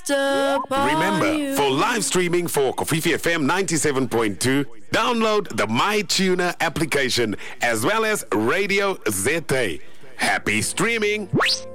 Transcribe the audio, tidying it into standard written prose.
Remember, for live streaming for Kofifi FM 97.2, download the MyTuner application as well as Radio ZA. Happy streaming!